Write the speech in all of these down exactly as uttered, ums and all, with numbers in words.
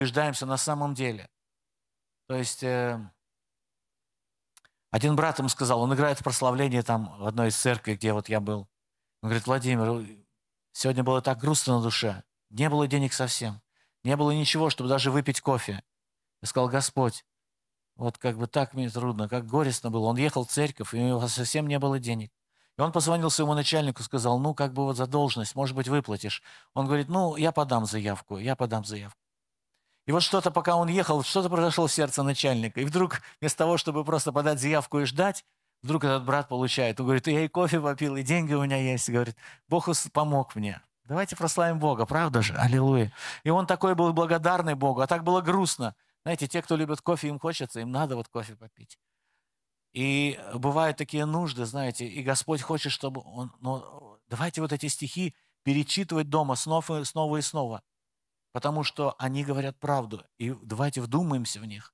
убеждаемся на самом деле. То есть э, один брат ему сказал, он играет в прославлении там в одной из церквей, где вот я был. Он говорит: Владимир, сегодня было так грустно на душе. Не было денег совсем. Не было ничего, чтобы даже выпить кофе. Я сказал: Господь, вот как бы так мне трудно, как горестно было. Он ехал в церковь, и у него совсем не было денег. И он позвонил своему начальнику, сказал: ну, как бы вот задолженность, может быть, выплатишь. Он говорит: ну, я подам заявку, я подам заявку. И вот что-то, пока он ехал, что-то произошло в сердце начальника. И вдруг, вместо того, чтобы просто подать заявку и ждать, вдруг этот брат получает. Он говорит: я и кофе попил, и деньги у меня есть. И говорит: Бог помог мне. Давайте прославим Бога, правда же? Аллилуйя. И он такой был благодарный Богу, а так было грустно. Знаете, те, кто любит кофе, им хочется, им надо вот кофе попить. И бывают такие нужды, знаете, и Господь хочет, чтобы он... Ну, давайте вот эти стихи перечитывать дома снова и снова и снова, потому что они говорят правду, и давайте вдумаемся в них.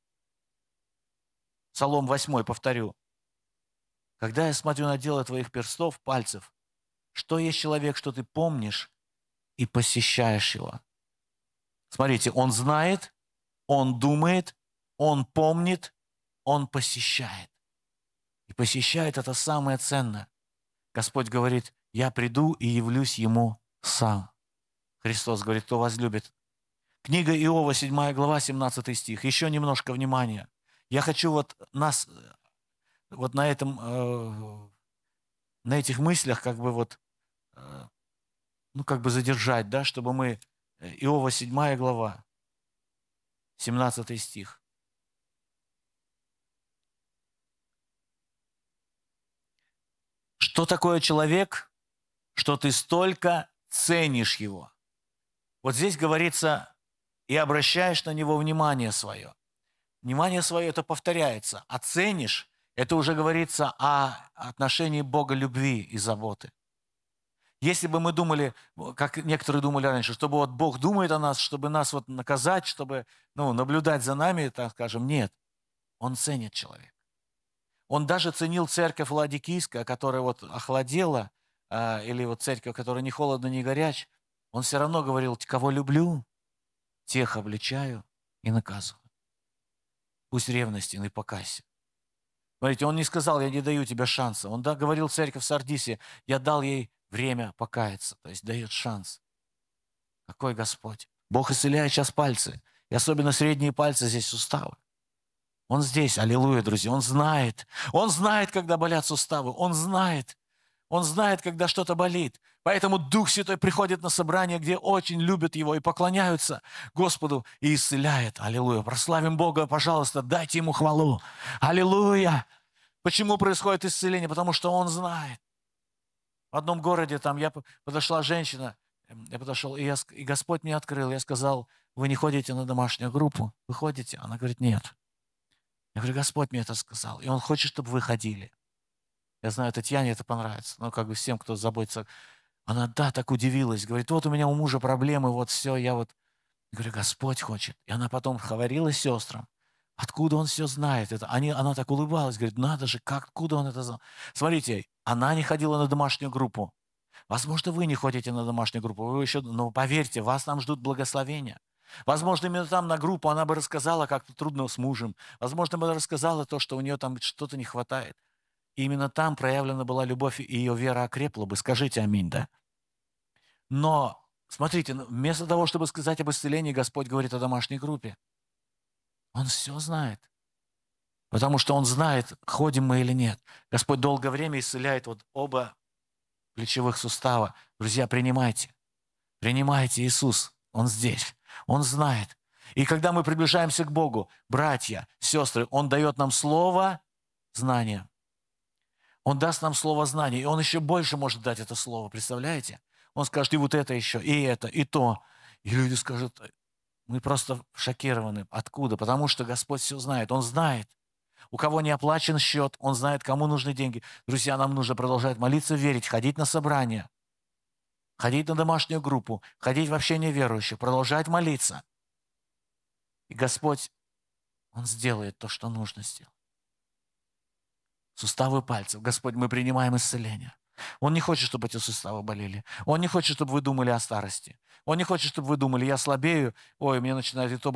Псалом восьмой, повторю. «Когда я смотрю на дело твоих перстов, пальцев, что есть человек, что ты помнишь и посещаешь его?» Смотрите, он знает, он думает, он помнит, он посещает. И посещает — это самое ценное. Господь говорит: я приду и явлюсь ему сам. Христос говорит: кто возлюбит. Книга Иова, седьмая глава, семнадцатый стих. Еще немножко внимания. Я хочу вот нас, вот на этом, э, на этих мыслях как бы вот, э, ну как бы задержать, да, чтобы мы... Иова, седьмая глава, семнадцатый стих. Что такое человек, что ты столько ценишь его? Вот здесь говорится: и обращаешь на него внимание свое. Внимание свое — это повторяется. А ценишь — это уже говорится о отношении Бога любви и заботы. Если бы мы думали, как некоторые думали раньше, чтобы вот Бог думает о нас, чтобы нас вот наказать, чтобы, ну, наблюдать за нами, так скажем, нет. Он ценит человека. Он даже ценил церковь Ладикийская, которая вот охладела, э, или вот церковь, которая ни холодно, ни горяч. Он все равно говорил: кого люблю, тех обличаю и наказываю. Пусть ревностен и покайся. Смотрите, он не сказал: я не даю тебе шанса. Он да, говорил церковь в Сардисе: я дал ей время покаяться. То есть дает шанс. Какой Господь? Бог исцеляет сейчас пальцы. И особенно средние пальцы, здесь суставы. Он здесь, аллилуйя, друзья. Он знает. Он знает, когда болят суставы. Он знает. Он знает, когда что-то болит. Поэтому Дух Святой приходит на собрание, где очень любят Его и поклоняются Господу, и исцеляет. Аллилуйя. Прославим Бога, пожалуйста, дайте Ему хвалу. Аллилуйя. Почему происходит исцеление? Потому что Он знает. В одном городе там я подошла женщина, я подошел, и, я, и Господь мне открыл. Я сказал: вы не ходите на домашнюю группу? Вы ходите? Она говорит: нет. Я говорю: Господь мне это сказал, и Он хочет, чтобы вы ходили. Я знаю, Татьяне это понравится, но как бы всем, кто заботится. Она, да, так удивилась, говорит: вот у меня у мужа проблемы, вот все, я вот... Я говорю: Господь хочет. И она потом говорила сестрам: откуда Он все знает это? Они, она так улыбалась, говорит: надо же, как, откуда Он это знал? Смотрите, она не ходила на домашнюю группу. Возможно, вы не ходите на домашнюю группу, вы еще, но поверьте, вас там ждут благословения. Возможно, именно там на группу она бы рассказала, как трудно с мужем. Возможно, бы рассказала то, что у нее там что-то не хватает. И именно там проявлена была любовь, и ее вера окрепла бы. Скажите аминь, да? Но, смотрите, вместо того, чтобы сказать об исцелении, Господь говорит о домашней группе. Он все знает. Потому что Он знает, ходим мы или нет. Господь долгое время исцеляет вот оба плечевых сустава. Друзья, принимайте. Принимайте Иисус. Он здесь. Он знает. И когда мы приближаемся к Богу, братья, сестры, Он дает нам слово знания. Он даст нам слово знания, и Он еще больше может дать это слово, представляете? Он скажет: и вот это еще, и это, и то. И люди скажут: мы просто шокированы. Откуда? Потому что Господь все знает. Он знает. У кого не оплачен счет, Он знает, кому нужны деньги. Друзья, нам нужно продолжать молиться, верить, ходить на собрания, ходить на домашнюю группу, ходить в общение верующих, продолжать молиться. И Господь, Он сделает то, что нужно сделать. Суставы пальцев. Господь, мы принимаем исцеление. Он не хочет, чтобы эти суставы болели. Он не хочет, чтобы вы думали о старости. Он не хочет, чтобы вы думали, я слабею, ой, мне начинает и то